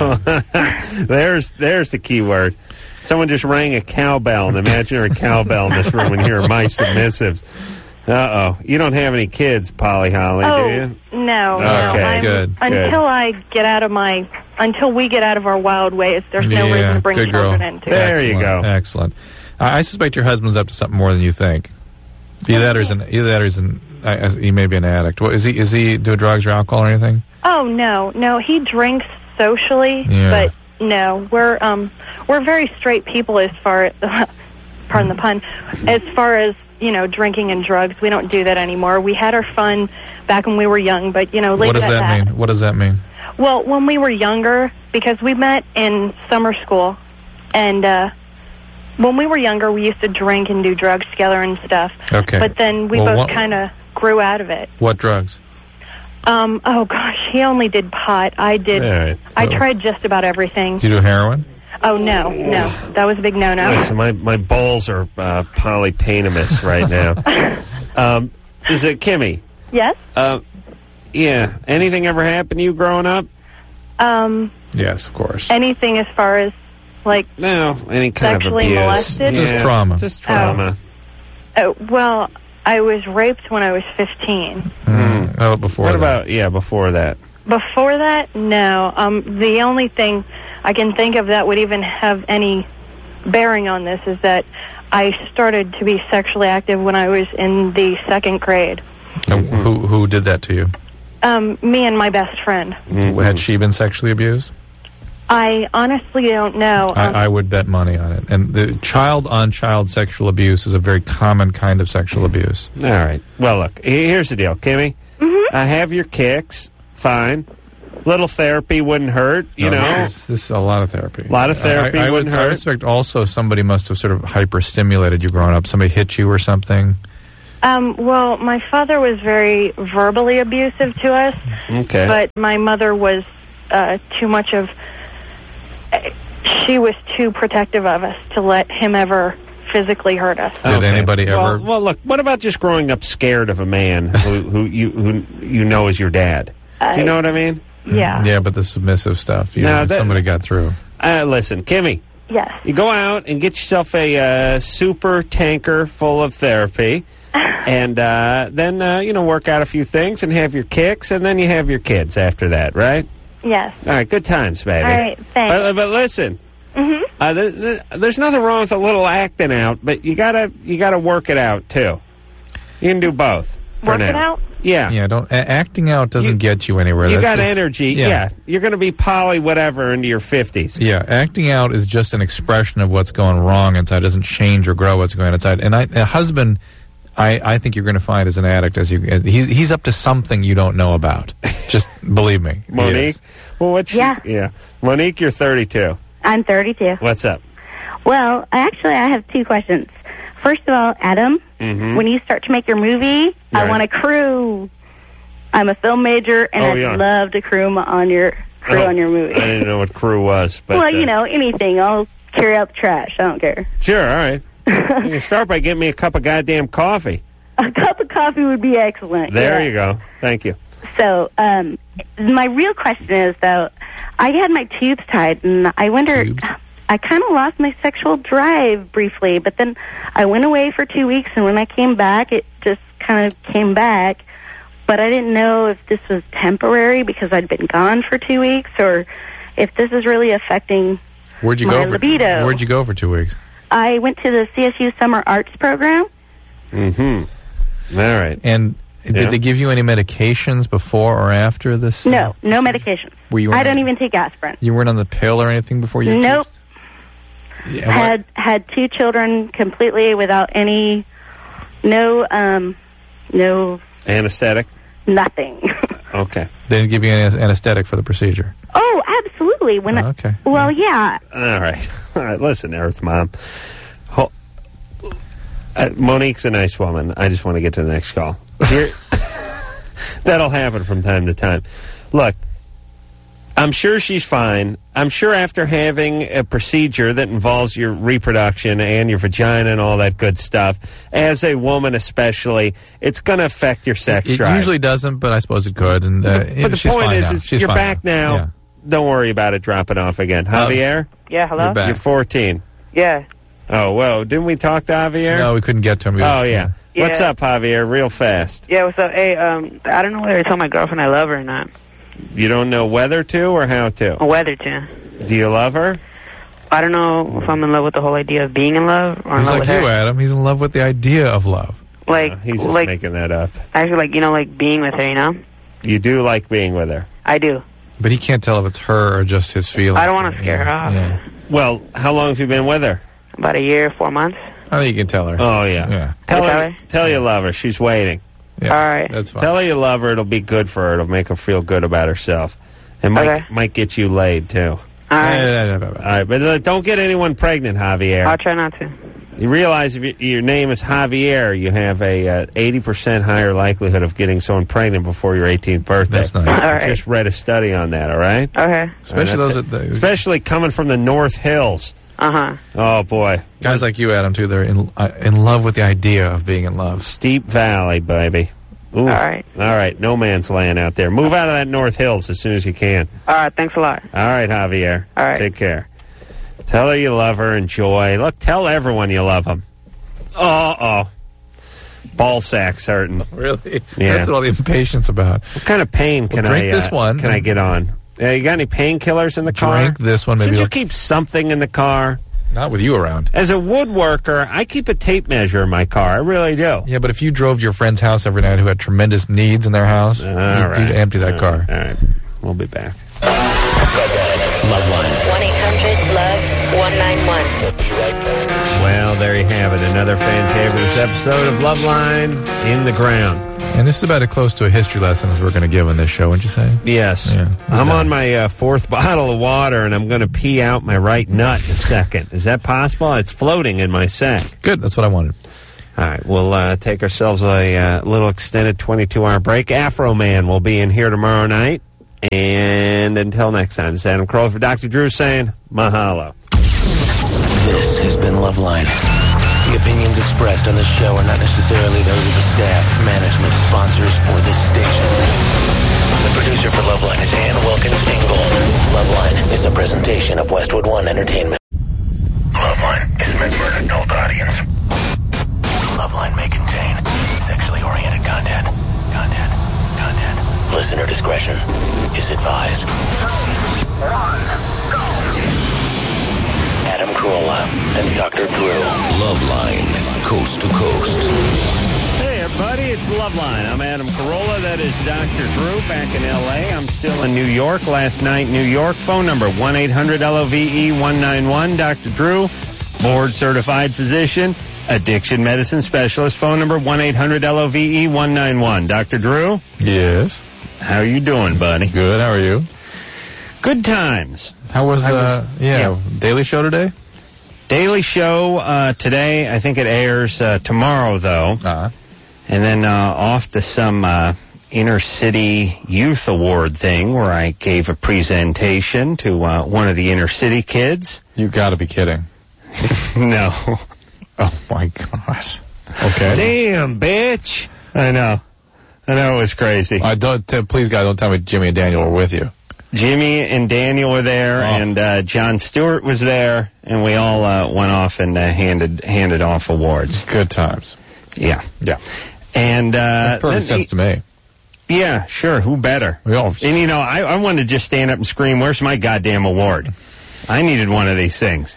Uh-oh. there's there's the key word. Someone just rang a cowbell, an imaginary cowbell in this room, and here are my submissives. Uh-oh. You don't have any kids, Polly Holly, oh do you? no, no, Okay, I'm, good, good. until I get out of my until we get out of our wild ways, there's no Yeah, reason to bring good girl. children into it. There you Excellent, go. Excellent. I, I suspect your husband's up to something more than you think. Either that, or he's an either that, or he's an I, I- he may be an addict. What, is he? Is he do drugs or alcohol or anything? Oh no, no, he drinks socially, Yeah. but no, we're um we're very straight people as far as pardon the pun, as far as you know, drinking and drugs. We don't do that anymore. We had our fun back when we were young, but you know, leave What does it at that mean? What does that mean? Well, when we were younger, because we met in summer school, and uh, when we were younger, we used to drink and do drugs together and stuff. Okay. But then we Well, both what- kind of grew out of it. What drugs? Um, oh gosh, he only did pot. I did. All right. I Oh. tried just about everything. Did you do heroin? Oh no, no, that was a big no-no. Listen, my, my balls are uh, polypainamous right now. um, is it Kimmy? Yes. Uh, yeah. Anything ever happened to you growing up? Um, Yes, of course. anything as far as like No, any kind Sexually of abuse. molested? Just trauma. Just trauma. oh, well, I was raped when I was fifteen. Mm. How about before What that? about, yeah, before that? Before that, no. Um, the only thing I can think of that would even have any bearing on this is that I started to be sexually active when I was in the second grade. And who who did that to you? Um, me and my best friend. Mm-hmm. Had she been sexually abused? I honestly don't know. Um, I, I would bet money on it. And the child-on-child sexual abuse is a very common kind of sexual abuse. All right. Well, look, he- here's the deal, Kimmy. Mm-hmm. I have your kicks. Fine. Little therapy wouldn't hurt, you No, know. This is, this is a lot of therapy. A lot of therapy I, I wouldn't would, I hurt. suspect also somebody must have sort of hyper-stimulated you growing up. Somebody hit you or something. Um, well, my father was very verbally abusive to us. Okay. But my mother was uh, too much of... Uh, she was too protective of us to let him ever physically hurt us. Did anybody well, ever... Well, look, what about just growing up scared of a man who, who, you, who you know is your dad? Do you know what I mean? Yeah. Yeah, but the submissive stuff, you No, know, that- somebody got through. Uh, listen, Kimmy. Yes. You go out and get yourself a uh, super tanker full of therapy, and uh, then, uh, you know, work out a few things and have your kicks, and then you have your kids after that, right? Yes. All right, good times, baby. All right, thanks. But, but listen, Mm-hmm. uh, there, there- there's nothing wrong with a little acting out, but you gotta you gotta work it out too. You can do both. For Work now. it out? Yeah. Yeah, don't a- acting out doesn't get you anywhere. You That's got just- energy. Yeah. You're going to be poly whatever into your fifties. Yeah, acting out is just an expression of what's going wrong inside. It doesn't change or grow what's going on inside. And I, a husband, I, I think you're going to find as an addict, as you, as he's he's up to something you don't know about. Just believe me, he Monique? is. Well, what's Yeah. yeah. Monique, you're thirty-two. I'm thirty-two. What's up? Well, actually, I have two questions. First of all, Adam, Mhm. when you start to make your movie, I Right. want a crew. I'm a film major, and Oh, I'd yeah. love to crew my- on your crew Oh, on your movie. I didn't know what crew was, but well, uh, you know, anything. I'll carry out the trash. I don't care. sure, all right. You can start by getting me a cup of goddamn coffee. A cup of coffee would be excellent. There yeah. you go. Thank you. So, um, my real question is, though, I had my tubes tied, and I wonder, I kind of lost my sexual drive briefly, but then I went away for two weeks, and when I came back, it just kind of came back. But I didn't know if this was temporary because I'd been gone for two weeks, or if this is really affecting Where'd you my go for? libido. Where'd you go for two weeks? I went to the C S U Summer Arts Program. Mm-hmm. All right. And Yeah. did they give you any medications before or after this? No, no medication. Were you? I on- don't even take aspirin. You weren't on the pill or anything before you? Nope. Yeah, what- had had two children completely without any, no, um, no, Anesthetic? nothing. Okay. They didn't give you any anesthetic for the procedure. Oh, absolutely. When Oh, I, okay. well, yeah. All right. All right. Listen, Earth Mom. Ho- uh, Monique's a nice woman. I just want to get to the next call. Here, that'll happen from time to time. Look, I'm sure she's fine. I'm sure after having a procedure that involves your reproduction and your vagina and all that good stuff, as a woman especially, it's going to affect your sex It drive. usually doesn't, but I suppose it could. And uh, but the she's point fine is, now. is She's you're fine back now. Yeah. Don't worry about it dropping off again. Javier? Yeah, hello? You're back. You're fourteen. Yeah. Oh, whoa. Didn't we talk to Javier? No, we couldn't get to him. He Oh, was- yeah. What's Yeah. up, Javier? Real fast. Yeah, what's up? Hey, um, I don't know whether to tell my girlfriend I love her or not. You don't know whether to or how to? Or whether to. Do you love her? I don't know if I'm in love with the whole idea of being in love or in He's love like with you, her. Adam. He's in love with the idea of love. Like, Uh, he's just like, making that up. actually, like, you know, like being with her, you know? You do like being with her. I do. But he can't tell if it's her or just his feelings. I don't want to scare her off. Yeah. Well, how long have you been with her? About a year, four months. I think you can tell her. Oh, yeah. Yeah. Tell Tell her, her? tell you love her. She's waiting. Yeah. All right. That's fine. Tell her you love her. It'll be good for her. It'll make her feel good about herself. And might, Okay. might get you laid, too. All right. Yeah, All right, but uh, don't get anyone pregnant, Javier. I'll try not to. You realize if you, your name is Javier, you have a uh, eighty percent higher likelihood of getting someone pregnant before your eighteenth birthday. That's nice. All I right. just read a study on that, all right? Okay. Especially All right, those that's at it. the Especially coming from the North Hills. Uh-huh. Oh, boy. guys like you, Adam, too. They're in uh, in love with the idea of being in love. Steep Valley, baby. Ooh. All right. All right. No man's land out there. Move out of that North Hills as soon as you can. All right, thanks a lot. All right, Javier. All right. Take care. Tell her you love her. Enjoy. Look, tell everyone you love them. Uh-oh. ball sack's hurting. Really? Yeah. That's what all the impatience about. What kind of pain can well, drink I this uh, one. Can I get on? Uh, you got any painkillers in the car? Drink this one. Maybe Shouldn't you keep something in the car? Not with you around. As a woodworker, I keep a tape measure in my car. I really do. Yeah, but if you drove to your friend's house every night who had tremendous needs in their house, All you'd, right. you'd empty that All car. Right. All right. We'll be back. Loveline. one eight hundred love one nine one. Well, there you have it. Another fantabulous episode of Loveline in the ground. And this is about as close to a history lesson as we're going to give on this show, wouldn't you say? Yes. Yeah. I'm on my uh, fourth bottle of water, and I'm going to pee out my right nut in a second. Is that possible? It's floating in my sack. Good. That's what I wanted. All right. We'll uh, take ourselves a uh, little extended twenty-two hour break. Afro Man will be in here tomorrow night. And until next time, this is Adam Carolla for Doctor Drew saying mahalo. This has been Loveline. The opinions expressed on this show are not necessarily those of the staff, management, sponsors, or this station. The producer for Loveline is Ann Wilkins Ingold. Loveline is a presentation of Westwood One Entertainment. Loveline is meant for an adult audience. Loveline may contain sexually oriented content. Content. Content. Listener discretion is advised. Adam Carolla and Doctor Drew. Loveline, coast to coast. Hey, everybody, it's Loveline. I'm Adam Carolla. That is Doctor Drew back in L A. I'm still in New York. Last night, New York. Phone number one eight hundred L O V E one nine one. Doctor Drew, board-certified physician, addiction medicine specialist. Phone number one eight hundred L O V E one nine one. Doctor Drew? Yes. How you doing, buddy? Good. How are you? Good times. How was, I was uh, yeah, yeah. Daily Show today? Daily Show uh, today. I think it airs uh, tomorrow, though. Uh-huh. And then uh, off to some uh, inner city youth award thing where I gave a presentation to uh, one of the inner city kids. You got to be kidding. No. Oh, my gosh. Okay. Damn, bitch. I know. I know it was crazy. I don't. T- please, God, don't tell me Jimmy and Daniel were with you. Jimmy and Daniel were there, oh. and uh, John Stewart was there, and we all uh, went off and uh, handed handed off awards. Good times. Yeah. Yeah. And uh, Makes perfect sense he, to me. Yeah, sure. Who better? We all. And you know, I, I wanted to just stand up and scream, "Where's my goddamn award?" I needed one of these things.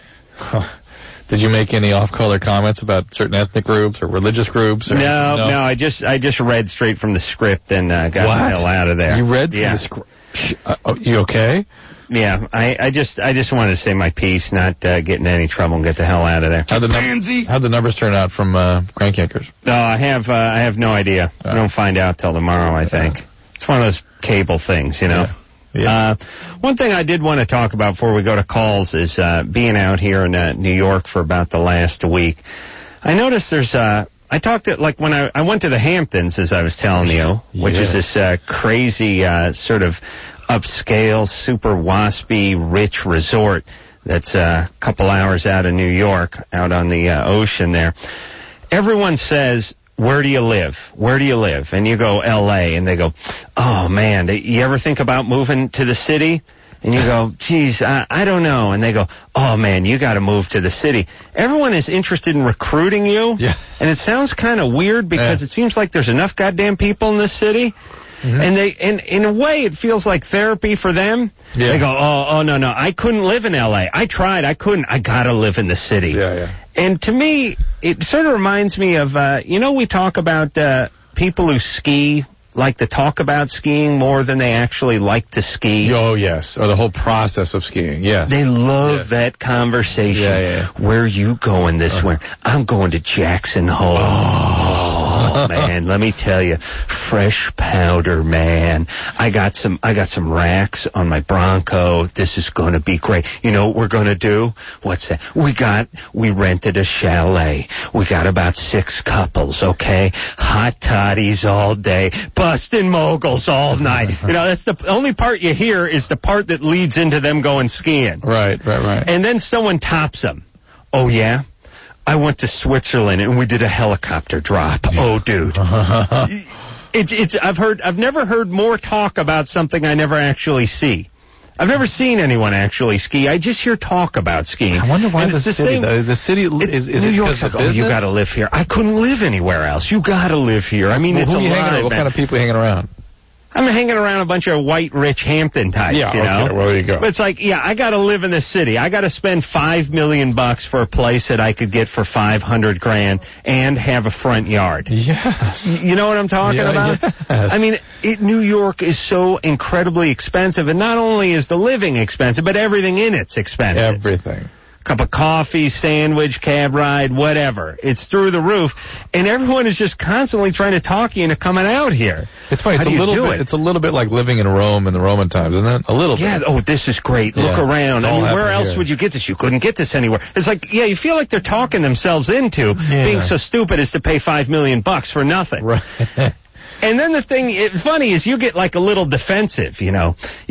Did you make any off-color comments about certain ethnic groups or religious groups? Or no, no, no. I just I just read straight from the script and uh, got what? the hell out of there. You read from yeah. the script? Uh, oh, you okay? Yeah, I, I just I just wanted to say my piece, not uh, get into any trouble and get the hell out of there. How'd the, num- how'd the numbers turn out from uh, Crank Yankers? No, I have uh, I have no idea. Uh, I don't find out till tomorrow, I think. Uh, it's one of those cable things, you know. Yeah. Yeah. Uh, one thing I did want to talk about before we go to calls is uh, being out here in uh, New York for about the last week. I noticed there's uh, I talked to, like when I, I went to the Hamptons, as I was telling you, which yeah. is this uh, crazy uh, sort of upscale, super waspy, rich resort that's uh, a couple hours out of New York, out on the uh, ocean there. Everyone says, where do you live? Where do you live? And you go L A, and they go, oh, man, you ever think about moving to the city? And you go, geez, I, I don't know. And they go, oh, man, you got to move to the city. Everyone is interested in recruiting you. Yeah. And it sounds kind of weird because yeah. it seems like there's enough goddamn people in this city. Mm-hmm. And they, and in a way, it feels like therapy for them. Yeah. They go, oh, oh, no, no, I couldn't live in L A. I tried, I couldn't. I gotta live in the city. Yeah, yeah. And to me, it sort of reminds me of, uh, you know, we talk about uh, people who ski like to talk about skiing more than they actually like to ski. Oh, yes. Or the whole process of skiing, yes. They love yes. that conversation. Yeah, yeah. Where are you going this uh-huh. winter? I'm going to Jackson Hole. Oh, man, let me tell you, fresh powder, man. I got some, I got some racks on my Bronco. This is going to be great. You know what we're going to do? What's that? We got, we rented a chalet. We got about six couples, okay? Hot toddies all day, busting moguls all night. You know, that's the only part you hear is the part that leads into them going skiing. Right, right, right. And then someone tops them. Oh, yeah? I went to Switzerland and we did a helicopter drop. Oh, dude. it's, it's, I've heard, I've never heard more talk about something I never actually see. I've never seen anyone actually ski. I just hear talk about skiing. I wonder why And the it's the city, same- though. The city is, is New it York's because like, of oh, you business? got to live here. I couldn't live anywhere else. You got to live here. I mean, Well, it's who a you hanging line, around? What man. kind of people you hanging around? I'm hanging around a bunch of white, rich Hampton types, Yeah, you know? okay, well, there you go. But it's like, yeah, I got to live in the city. I got to spend five million bucks for a place that I could get for five hundred grand and have a front yard. Yes. You know what I'm talking Yeah, about? yes. I mean, it, New York is so incredibly expensive, and not only is the living expensive, but everything in it's expensive. Everything. Cup of coffee, sandwich, cab ride, whatever. It's through the roof, and everyone is just constantly trying to talk you into coming out here. It's funny. How It's do a you little do bit. it? It's a little bit like living in Rome in the Roman times, isn't it? A little Yeah, bit. oh, this is great. Look Yeah. around. It's I all mean, where happening else here. would you get this? You couldn't get this anywhere. It's like, yeah, you feel like they're talking themselves into Yeah. being so stupid as to pay five million bucks for nothing. Right. And then the thing, it, funny is you get like a little defensive, you know.